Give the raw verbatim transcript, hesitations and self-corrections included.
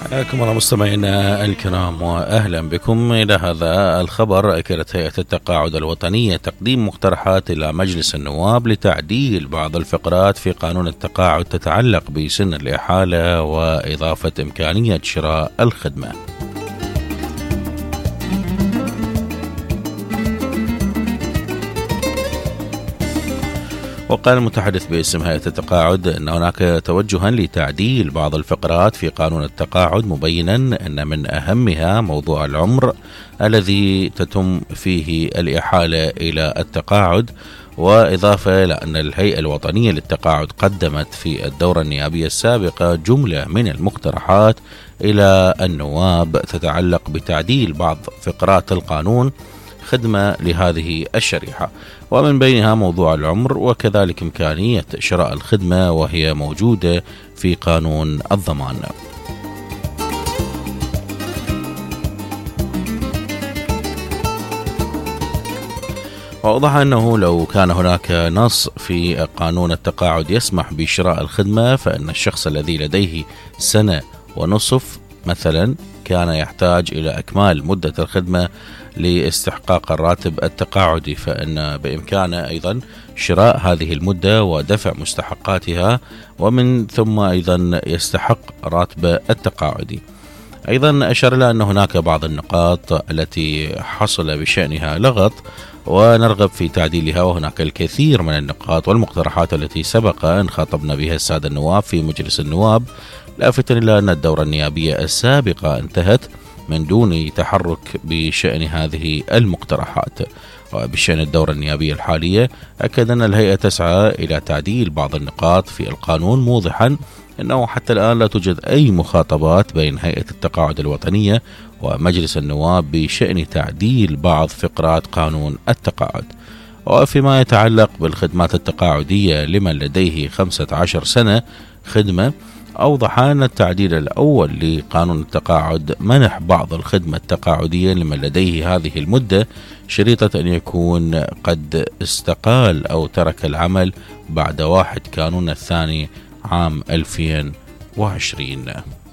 حياكم الله مستمعينا الكرام وأهلا بكم إلى هذا الخبر. أكدت هيئة التقاعد الوطنية تقديم مقترحات إلى مجلس النواب لتعديل بعض الفقرات في قانون التقاعد تتعلق بسن الإحالة وإضافة إمكانية شراء الخدمة. وقال المتحدث باسم هيئة التقاعد أن هناك توجها لتعديل بعض الفقرات في قانون التقاعد، مبينا أن من أهمها موضوع العمر الذي تتم فيه الإحالة إلى التقاعد، وإضافة إلى أن الهيئة الوطنية للتقاعد قدمت في الدورة النيابية السابقة جملة من المقترحات إلى النواب تتعلق بتعديل بعض فقرات القانون خدمة لهذه الشريحة، ومن بينها موضوع العمر وكذلك إمكانية شراء الخدمة وهي موجودة في قانون الضمان. وأوضح أنه لو كان هناك نص في قانون التقاعد يسمح بشراء الخدمة، فإن الشخص الذي لديه سنة ونصف مثلا كان يحتاج إلى إكمال مدة الخدمة لاستحقاق الراتب التقاعدي، فإن بإمكانه أيضا شراء هذه المدة ودفع مستحقاتها، ومن ثم أيضا يستحق راتب التقاعدي. أيضا أشار إلى أن هناك بعض النقاط التي حصل بشأنها لغط ونرغب في تعديلها، وهناك الكثير من النقاط والمقترحات التي سبق أن خاطبنا بها السادة النواب في مجلس النواب، لافتا إلى أن الدورة النيابية السابقة انتهت من دون تحرك بشأن هذه المقترحات. وبشأن الدورة النيابية الحالية أكد أن الهيئة تسعى إلى تعديل بعض النقاط في القانون، موضحا أنه حتى الآن لا توجد أي مخاطبات بين هيئة التقاعد الوطنية ومجلس النواب بشأن تعديل بعض فقرات قانون التقاعد. وفيما يتعلق بالخدمات التقاعدية لمن لديه خمسة عشر سنة خدمة، أوضح أن التعديل الأول لقانون التقاعد منح بعض الخدمة التقاعدية لمن لديه هذه المدة، شريطة أن يكون قد استقال أو ترك العمل بعد واحد كانون الثاني عام ألفين وعشرين.